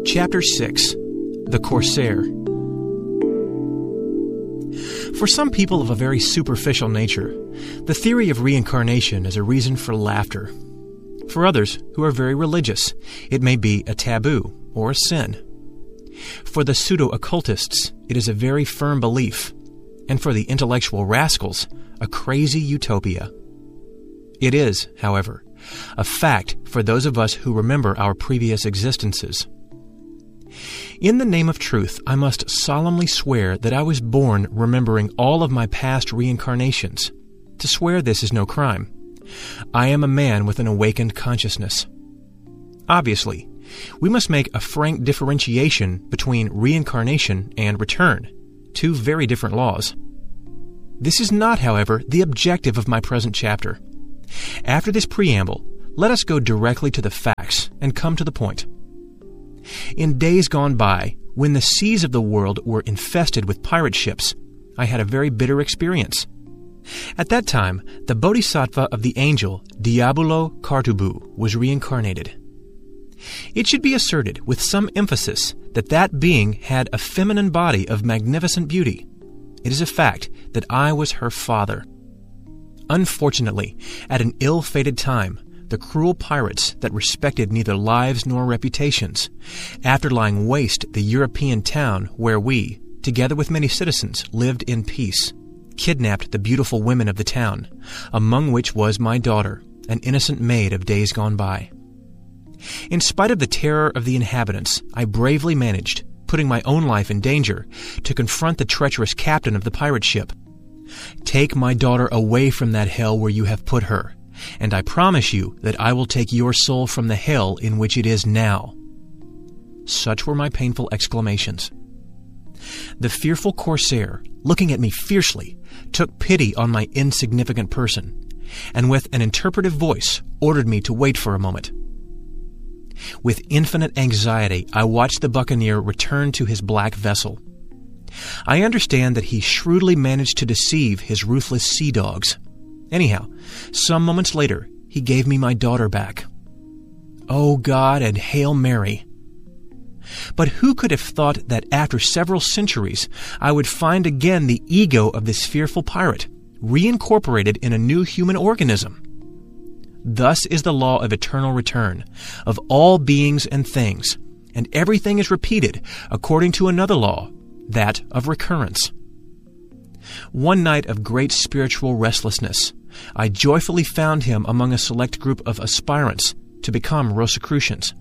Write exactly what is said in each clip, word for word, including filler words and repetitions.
Chapter six. The Corsair. For some people of a very superficial nature, the theory of reincarnation is a reason for laughter. For others who are very religious, it may be a taboo or a sin. For the pseudo-occultists, it is a very firm belief, and for the intellectual rascals, a crazy utopia. It is, however, a fact for those of us who remember our previous existences. In the name of truth, I must solemnly swear that I was born remembering all of my past reincarnations. To swear this is no crime. I am a man with an awakened consciousness. Obviously, we must make a frank differentiation between reincarnation and return, two very different laws. This is not, however, the objective of my present chapter. After this preamble, let us go directly to the facts and come to the point. In days gone by, when the seas of the world were infested with pirate ships, I had a very bitter experience. At that time, the bodhisattva of the angel Diabolo Kartubu was reincarnated. It should be asserted with some emphasis that that being had a feminine body of magnificent beauty. It is a fact that I was her father. Unfortunately, at an ill-fated time, the cruel pirates that respected neither lives nor reputations, after lying waste the European town where we, together with many citizens, lived in peace, kidnapped the beautiful women of the town, among which was my daughter, an innocent maid of days gone by. In spite of the terror of the inhabitants, I bravely managed, putting my own life in danger, to confront the treacherous captain of the pirate ship. "Take my daughter away from that hell where you have put her, and I promise you that I will take your soul from the hell in which it is now." Such were my painful exclamations. The fearful corsair, looking at me fiercely, took pity on my insignificant person, and with an interpretive voice ordered me to wait for a moment. With infinite anxiety, I watched the buccaneer return to his black vessel. I understand that he shrewdly managed to deceive his ruthless sea dogs. Anyhow, some moments later, he gave me my daughter back. Oh God and Hail Mary! But who could have thought that after several centuries, I would find again the ego of this fearful pirate, reincorporated in a new human organism? Thus is the law of eternal return, of all beings and things, and everything is repeated according to another law, that of recurrence. One night of great spiritual restlessness, I joyfully found him among a select group of aspirants to become Rosicrucians.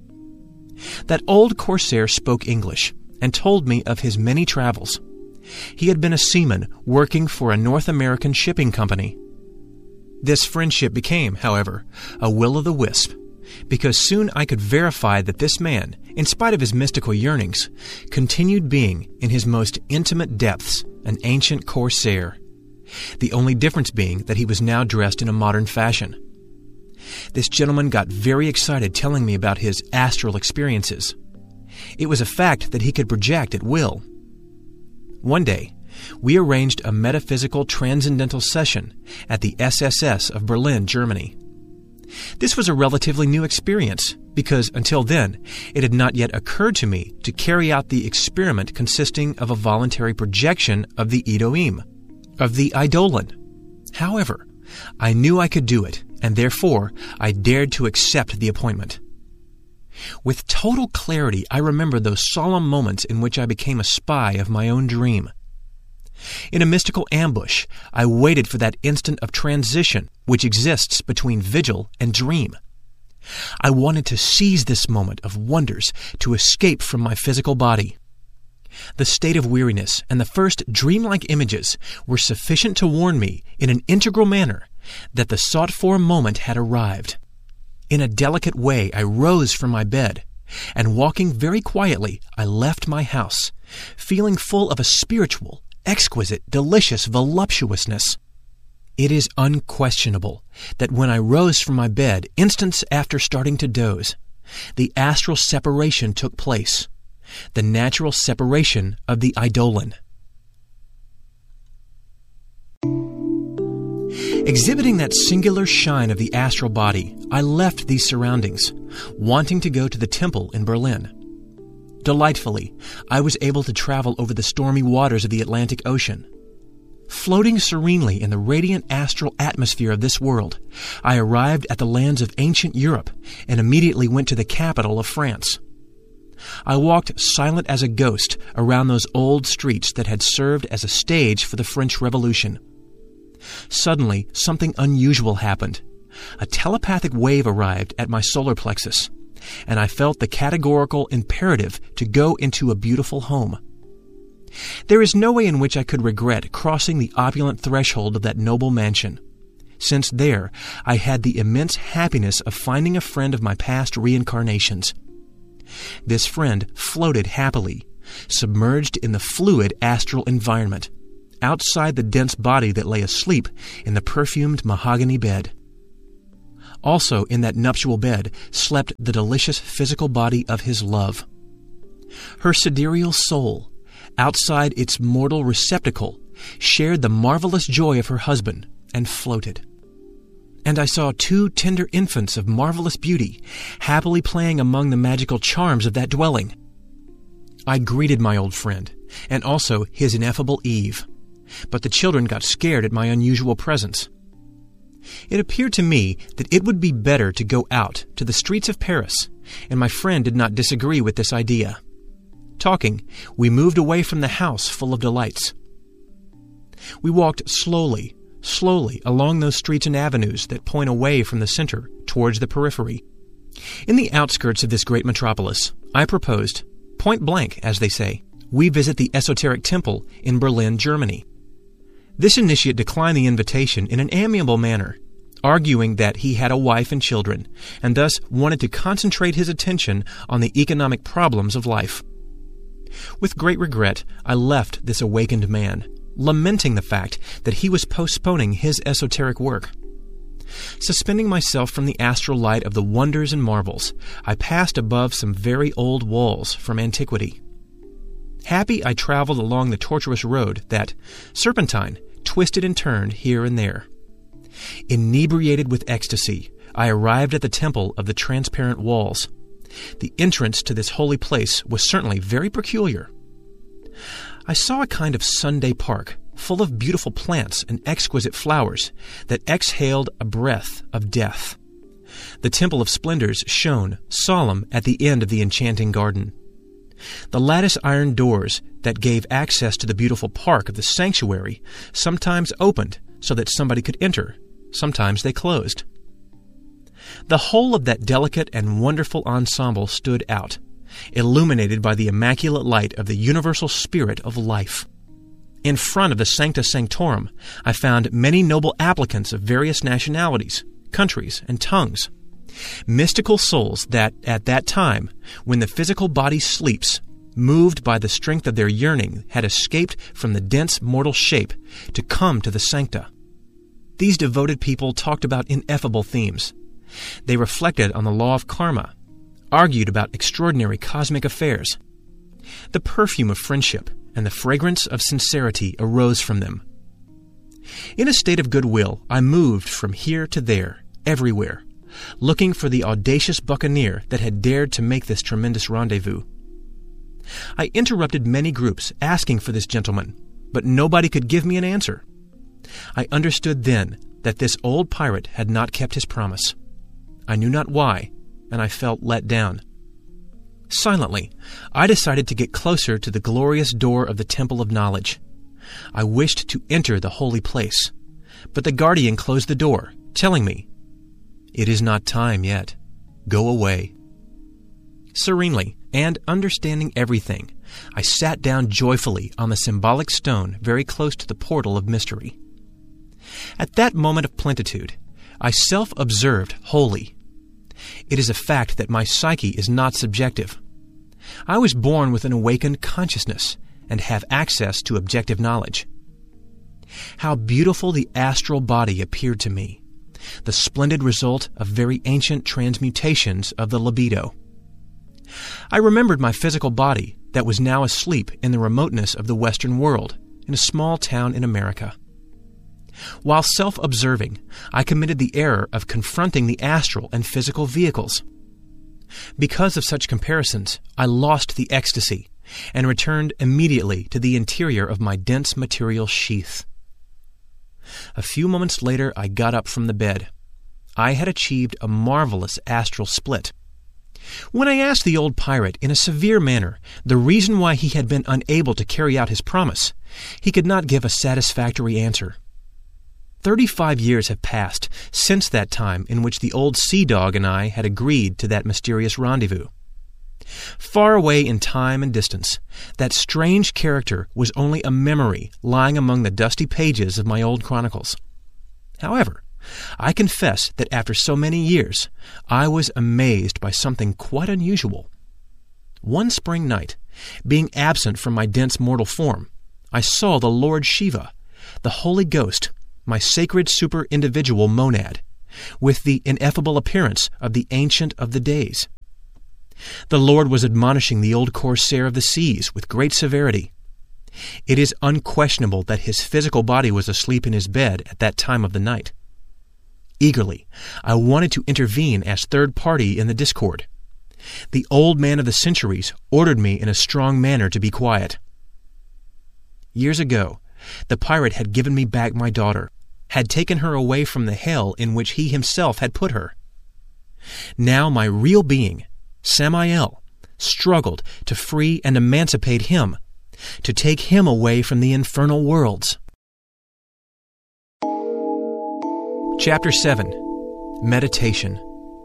That old corsair spoke English and told me of his many travels. He had been a seaman working for a North American shipping company. This friendship became, however, a will-o'-the-wisp, because soon I could verify that this man, in spite of his mystical yearnings, continued being, in his most intimate depths, an ancient corsair, the only difference being that he was now dressed in a modern fashion. This gentleman got very excited telling me about his astral experiences. It was a fact that he could project at will. One day, we arranged a metaphysical transcendental session at the S S S of Berlin, Germany. This was a relatively new experience, because until then, it had not yet occurred to me to carry out the experiment consisting of a voluntary projection of the Elohim, of the Eidolon. However, I knew I could do it, and therefore I dared to accept the appointment. With total clarity, I remember those solemn moments in which I became a spy of my own dream. In a mystical ambush, I waited for that instant of transition which exists between vigil and dream. I wanted to seize this moment of wonders to escape from my physical body. The state of weariness and the first dreamlike images were sufficient to warn me in an integral manner that the sought-for moment had arrived. In a delicate way, I rose from my bed, and walking very quietly, I left my house, feeling full of a spiritual, exquisite, delicious voluptuousness. It is unquestionable that when I rose from my bed instants after starting to doze, the astral separation took place, the natural separation of the Eidolon. Exhibiting that singular shine of the astral body, I left these surroundings, wanting to go to the temple in Berlin. delightfully, I was able to travel over the stormy waters of the Atlantic Ocean. Floating serenely in the radiant astral atmosphere of this world, I arrived at the lands of ancient Europe and immediately went to the capital of France. I walked silent as a ghost around those old streets that had served as a stage for the French Revolution. Suddenly, something unusual happened. A telepathic wave arrived at my solar plexus, and I felt the categorical imperative to go into a beautiful home. There is no way in which I could regret crossing the opulent threshold of that noble mansion, since there I had the immense happiness of finding a friend of my past reincarnations. This friend floated happily, submerged in the fluid astral environment, outside the dense body that lay asleep in the perfumed mahogany bed. Also in that nuptial bed slept the delicious physical body of his love. Her sidereal soul, outside its mortal receptacle, shared the marvelous joy of her husband and floated. And I saw two tender infants of marvelous beauty happily playing among the magical charms of that dwelling. I greeted my old friend, and also his ineffable Eve, but the children got scared at my unusual presence. It appeared to me that it would be better to go out to the streets of Paris, and my friend did not disagree with this idea. Talking, we moved away from the house full of delights. We walked slowly, slowly along those streets and avenues that point away from the center towards the periphery. In the outskirts of this great metropolis, I proposed, point blank, as they say, we visit the esoteric temple in Berlin, Germany. This initiate declined the invitation in an amiable manner, arguing that he had a wife and children, and thus wanted to concentrate his attention on the economic problems of life. With great regret, I left this awakened man, lamenting the fact that he was postponing his esoteric work. Suspending myself from the astral light of the wonders and marvels, I passed above some very old walls from antiquity. Happy, I traveled along the tortuous road that, serpentine, twisted and turned here and there. Inebriated with ecstasy, I arrived at the temple of the transparent walls. The entrance to this holy place was certainly very peculiar. I saw a kind of Sunday park, full of beautiful plants and exquisite flowers, that exhaled a breath of death. The Temple of Splendors shone, solemn, at the end of the enchanting garden. The lattice iron doors that gave access to the beautiful park of the sanctuary sometimes opened so that somebody could enter, sometimes they closed. The whole of that delicate and wonderful ensemble stood out, illuminated by the immaculate light of the universal spirit of life. In front of the Sancta Sanctorum, I found many noble applicants of various nationalities, countries, and tongues. Mystical souls that, at that time, when the physical body sleeps, moved by the strength of their yearning, had escaped from the dense mortal shape to come to the sancta. These devoted people talked about ineffable themes. They reflected on the law of karma, argued about extraordinary cosmic affairs. The perfume of friendship and the fragrance of sincerity arose from them. In a state of goodwill, I moved from here to there, everywhere, looking for the audacious buccaneer that had dared to make this tremendous rendezvous. I interrupted many groups asking for this gentleman, but nobody could give me an answer. I understood then that this old pirate had not kept his promise. I knew not why, and I felt let down. Silently, I decided to get closer to the glorious door of the Temple of Knowledge. I wished to enter the holy place, but the guardian closed the door, telling me, "It is not time yet. Go away." Serenely, and understanding everything, I sat down joyfully on the symbolic stone very close to the portal of mystery. At that moment of plenitude, I self-observed wholly. It is a fact that my psyche is not subjective. I was born with an awakened consciousness and have access to objective knowledge. How beautiful the astral body appeared to me, the splendid result of very ancient transmutations of the libido. I remembered my physical body that was now asleep in the remoteness of the Western world, in a small town in America. While self-observing, I committed the error of confronting the astral and physical vehicles. Because of such comparisons, I lost the ecstasy and returned immediately to the interior of my dense material sheath. A few moments later, I got up from the bed. I had achieved a marvelous astral split. When I asked the old pirate in a severe manner the reason why he had been unable to carry out his promise, he could not give a satisfactory answer. Thirty-five years have passed since that time in which the old sea dog and I had agreed to that mysterious rendezvous. Far away in time and distance, that strange character was only a memory lying among the dusty pages of my old chronicles. However, I confess that after so many years, I was amazed by something quite unusual. One spring night, being absent from my dense mortal form, I saw the Lord Shiva, the Holy Ghost, my sacred super-individual monad, with the ineffable appearance of the Ancient of the Days. The Lord was admonishing the old corsair of the seas with great severity. It is unquestionable that his physical body was asleep in his bed at that time of the night. Eagerly, I wanted to intervene as third party in the discord. The old man of the centuries ordered me in a strong manner to be quiet. Years ago, the pirate had given me back my daughter, had taken her away from the hell in which he himself had put her. Now my real being, Samael, struggled to free and emancipate him, to take him away from the infernal worlds. Chapter seven. Meditation.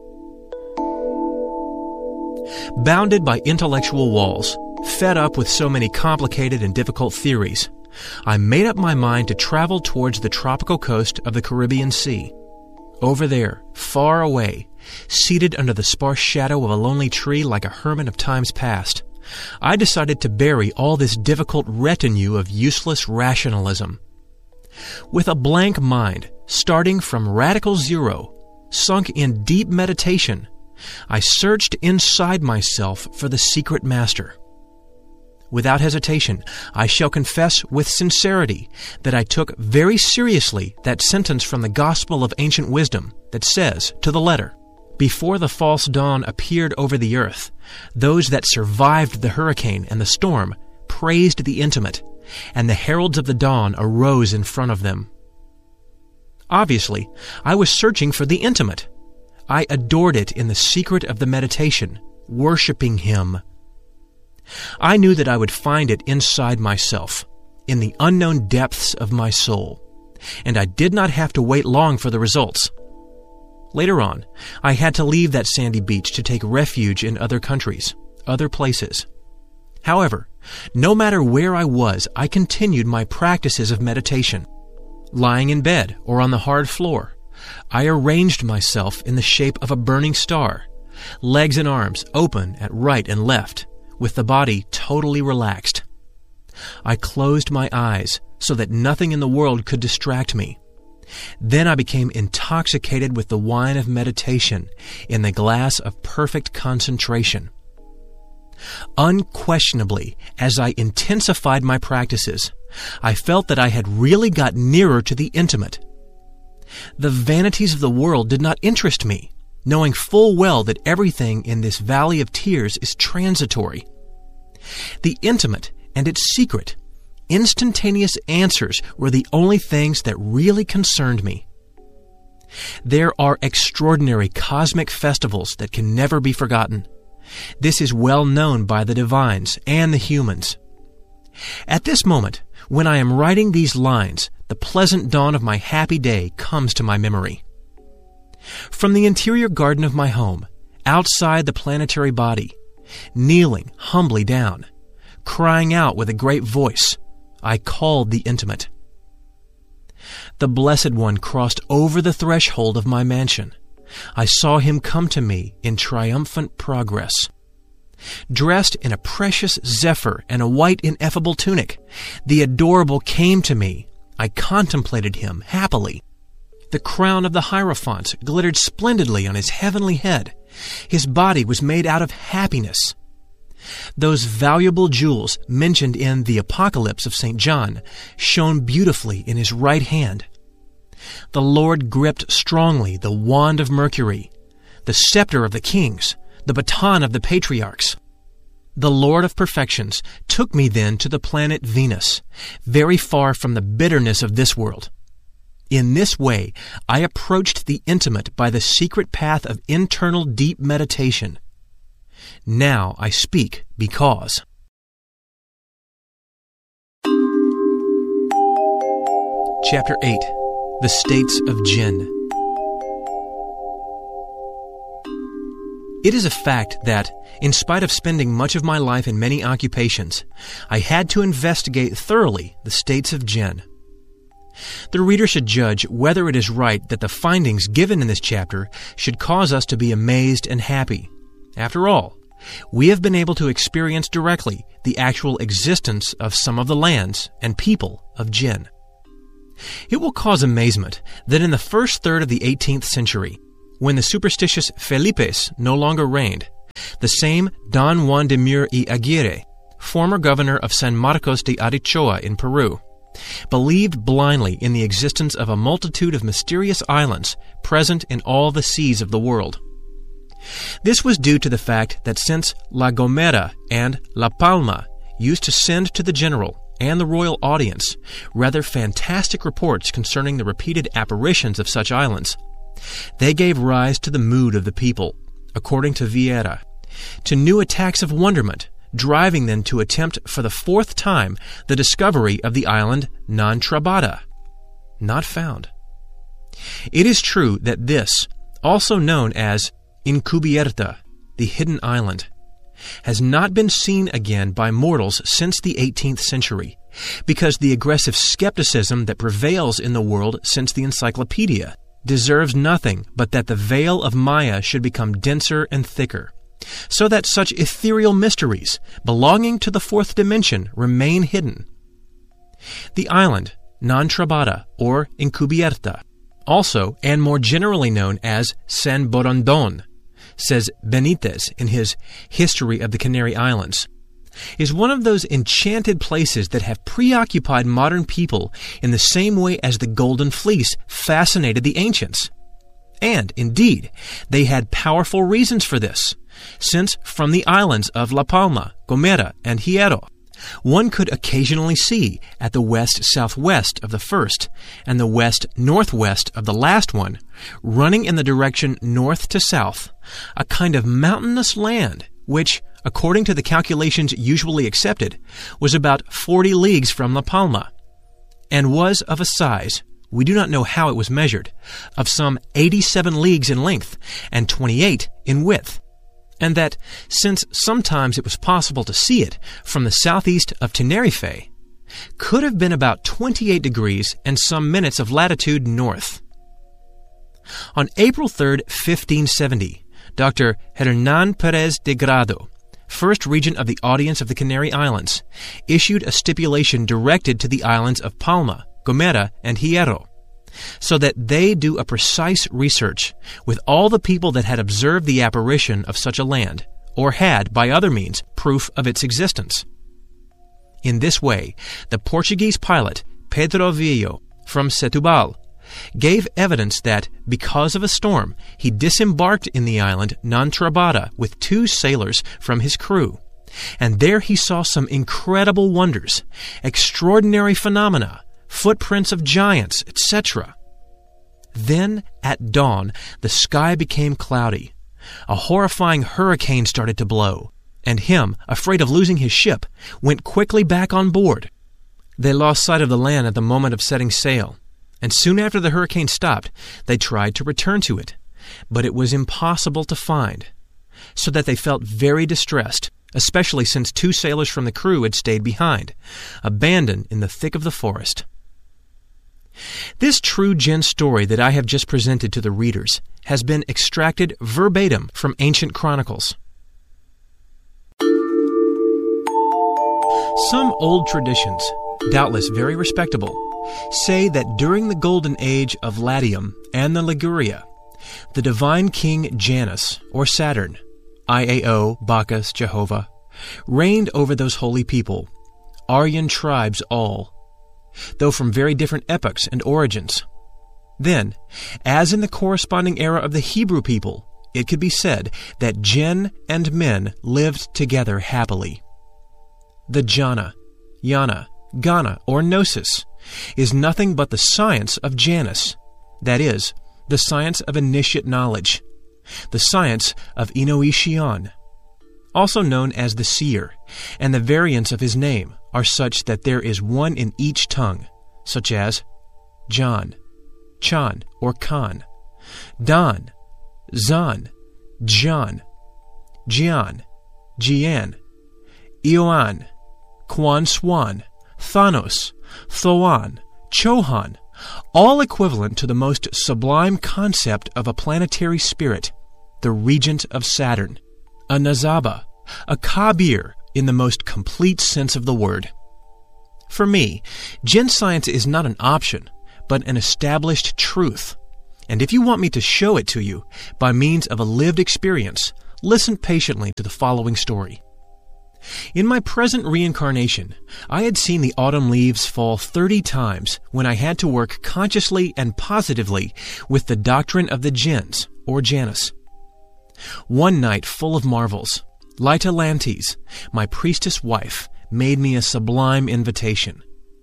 Bounded by intellectual walls, fed up with so many complicated and difficult theories, I made up my mind to travel towards the tropical coast of the Caribbean Sea. Over there, far away, seated under the sparse shadow of a lonely tree like a hermit of times past, I decided to bury all this difficult retinue of useless rationalism. With a blank mind, starting from radical zero, sunk in deep meditation, I searched inside myself for the secret master. Without hesitation, I shall confess with sincerity that I took very seriously that sentence from the Gospel of Ancient Wisdom that says, to the letter, "Before the false dawn appeared over the earth, those that survived the hurricane and the storm praised the intimate, and the heralds of the dawn arose in front of them." Obviously, I was searching for the intimate. I adored it in the secret of the meditation, worshiping him. I knew that I would find it inside myself, in the unknown depths of my soul, and I did not have to wait long for the results. Later on, I had to leave that sandy beach to take refuge in other countries, other places. However, no matter where I was, I continued my practices of meditation. Lying in bed or on the hard floor, I arranged myself in the shape of a burning star, legs and arms open at right and left, with the body totally relaxed. I closed my eyes so that nothing in the world could distract me. Then I became intoxicated with the wine of meditation in the glass of perfect concentration. Unquestionably, as I intensified my practices, I felt that I had really got nearer to the intimate. The vanities of the world did not interest me, knowing full well that everything in this valley of tears is transitory. The intimate and its secret, instantaneous answers were the only things that really concerned me. There are extraordinary cosmic festivals that can never be forgotten. This is well known by the divines and the humans. At this moment, when I am writing these lines, the pleasant dawn of my happy day comes to my memory. From the interior garden of my home, outside the planetary body, kneeling humbly down, crying out with a great voice, I called the intimate. The Blessed One crossed over the threshold of my mansion. I saw him come to me in triumphant progress. Dressed in a precious zephyr and a white ineffable tunic, the adorable came to me. I contemplated him happily. The crown of the Hierophant glittered splendidly on his heavenly head. His body was made out of happiness. Those valuable jewels mentioned in the Apocalypse of Saint John shone beautifully in his right hand. The Lord gripped strongly the wand of Mercury, the scepter of the kings, the baton of the patriarchs. The Lord of perfections took me then to the planet Venus, very far from the bitterness of this world. In this way, I approached the intimate by the secret path of internal deep meditation. Now I speak because. Chapter eight. The States of Jinn. It is a fact that, in spite of spending much of my life in many occupations, I had to investigate thoroughly the states of Jinn. The reader should judge whether it is right that the findings given in this chapter should cause us to be amazed and happy. After all, we have been able to experience directly the actual existence of some of the lands and people of Jinn. It will cause amazement that in the first third of the eighteenth century, when the superstitious Felipes no longer reigned, the same Don Juan de Mur y Aguirre, former governor of San Marcos de Arichoa in Peru, believed blindly in the existence of a multitude of mysterious islands present in all the seas of the world. This was due to the fact that since La Gomera and La Palma used to send to the general and the royal audience rather fantastic reports concerning the repeated apparitions of such islands, they gave rise to the mood of the people, according to Vieira, to new attacks of wonderment, driving them to attempt for the fourth time the discovery of the island Nantrabada, not found. It is true that this, also known as Encubierta, the hidden island, has not been seen again by mortals since the eighteenth century, because the aggressive skepticism that prevails in the world since the encyclopedia deserves nothing but that the veil of Maya should become denser and thicker, so that such ethereal mysteries belonging to the fourth dimension remain hidden. The island, Nantrabada, or Encubierta, also and more generally known as San Borondon, says Benitez in his History of the Canary Islands, is one of those enchanted places that have preoccupied modern people in the same way as the Golden Fleece fascinated the ancients. And, indeed, they had powerful reasons for this, since from the islands of La Palma, Gomera, and Hierro, one could occasionally see, at the west-southwest of the first and the west-northwest of the last one, running in the direction north to south, a kind of mountainous land which, according to the calculations usually accepted, was about forty leagues from La Palma, and was of a size, we do not know how it was measured, of some eighty-seven leagues in length and twenty-eight in width, and that, since sometimes it was possible to see it from the southeast of Tenerife, could have been about twenty-eight degrees and some minutes of latitude north. On April third, fifteen seventy, Doctor Hernan Perez de Grado, first regent of the Audience of the Canary Islands, issued a stipulation directed to the islands of Palma, Gomera, and Hierro, so that they do a precise research with all the people that had observed the apparition of such a land, or had, by other means, proof of its existence. In this way, the Portuguese pilot Pedro Villo from Setúbal gave evidence that, because of a storm, he disembarked in the island Nantrabada with two sailors from his crew, and there he saw some incredible wonders, extraordinary phenomena, footprints of giants, et cetera. Then, at dawn, the sky became cloudy. A horrifying hurricane started to blow, and him, afraid of losing his ship, went quickly back on board. They lost sight of the land at the moment of setting sail, and soon after the hurricane stopped, they tried to return to it, but it was impossible to find, so that they felt very distressed, especially since two sailors from the crew had stayed behind, abandoned in the thick of the forest. This true Jinn story that I have just presented to the readers has been extracted verbatim from ancient chronicles. Some old traditions, doubtless very respectable, say that during the golden age of Latium and the Liguria, the divine king Janus, or Saturn, I A O, Bacchus, Jehovah, reigned over those holy people, Aryan tribes all, though from very different epochs and origins. Then, as in the corresponding era of the Hebrew people, it could be said that jinn and men lived together happily. The jhana, yana, ghana, or gnosis is nothing but the science of Janus, that is, the science of initiate knowledge, the science of Inoishion, also known as the seer, and the variants of his name are such that there is one in each tongue, such as John, Chan or Khan, Dan, Zan, Jian, Jian, Jian, Ioan, Quan Swan, Thanos, Thoan, Chohan, all equivalent to the most sublime concept of a planetary spirit, the regent of Saturn, a Nazaba, a Kabir in the most complete sense of the word. For me, jinn science is not an option, but an established truth. And if you want me to show it to you by means of a lived experience, listen patiently to the following story. In my present reincarnation, I had seen the autumn leaves fall thirty times when I had to work consciously and positively with the doctrine of the jinns, or Janus. One night full of marvels, Lyta Lantes, my priestess wife, made me a sublime invitation.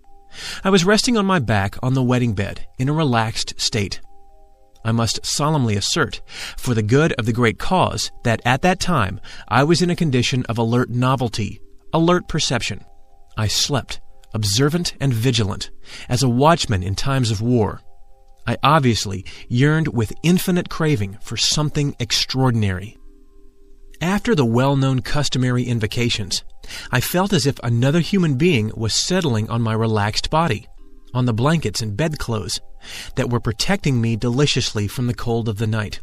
I was resting on my back on the wedding bed in a relaxed state. I must solemnly assert, for the good of the great cause, that at that time I was in a condition of alert novelty, alert perception. I slept, observant and vigilant, as a watchman in times of war. I obviously yearned with infinite craving for something extraordinary. After the well-known customary invocations, I felt as if another human being was settling on my relaxed body, on the blankets and bedclothes that were protecting me deliciously from the cold of the night.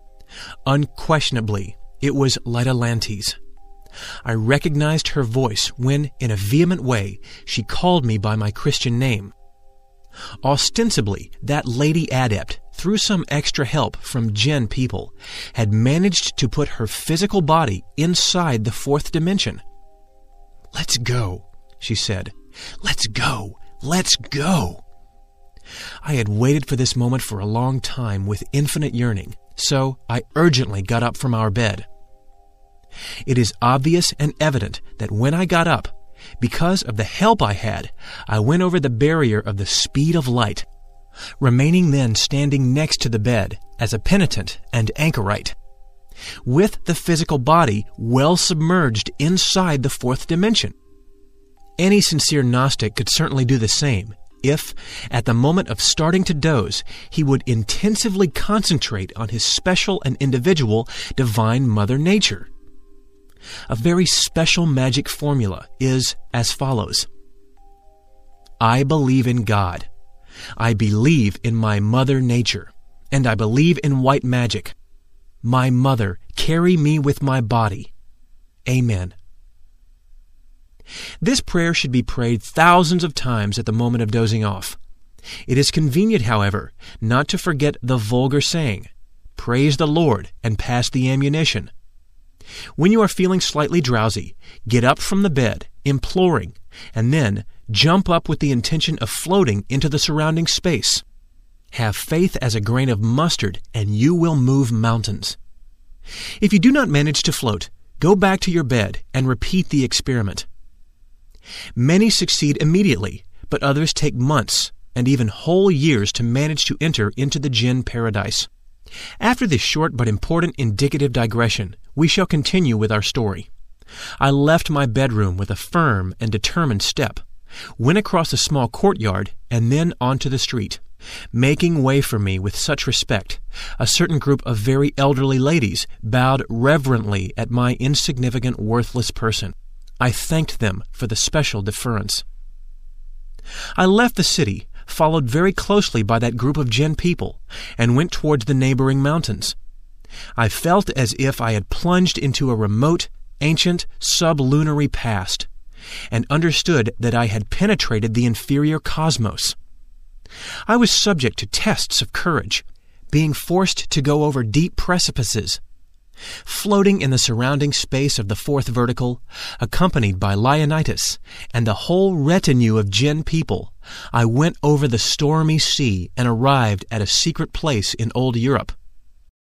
Unquestionably, it was Lyta Lantes. I recognized her voice when, in a vehement way, she called me by my Christian name. Ostensibly, that lady adept, through some extra help from jinn people, had managed to put her physical body inside the fourth dimension. "Let's go," she said. "Let's go. Let's go." I had waited for this moment for a long time with infinite yearning, so I urgently got up from our bed. It is obvious and evident that when I got up, because of the help I had, I went over the barrier of the speed of light, remaining then standing next to the bed as a penitent and anchorite, with the physical body well submerged inside the fourth dimension. Any sincere Gnostic could certainly do the same if, at the moment of starting to doze, he would intensively concentrate on his special and individual divine Mother Nature. A very special magic formula is as follows. I believe in God. I believe in my Mother Nature, and I believe in white magic. My Mother, carry me with my body. Amen. This prayer should be prayed thousands of times at the moment of dozing off. It is convenient, however, not to forget the vulgar saying, "Praise the Lord and pass the ammunition." When you are feeling slightly drowsy, get up from the bed, imploring, and then jump up with the intention of floating into the surrounding space. Have faith as a grain of mustard, and you will move mountains. If you do not manage to float, go back to your bed and repeat the experiment. Many succeed immediately, but others take months and even whole years to manage to enter into the jinn paradise. After this short but important indicative digression, we shall continue with our story. I left my bedroom with a firm and determined step, went across a small courtyard, and then onto the street. Making way for me with such respect, a certain group of very elderly ladies bowed reverently at my insignificant, worthless person. I thanked them for the special deference. I left the city, followed very closely by that group of jinn people, and went towards the neighboring mountains. I felt as if I had plunged into a remote, ancient, sublunary past, and understood that I had penetrated the inferior cosmos. I was subject to tests of courage, being forced to go over deep precipices. Floating in the surrounding space of the fourth vertical, accompanied by Leonidas and the whole retinue of jinn people, I went over the stormy sea and arrived at a secret place in old Europe,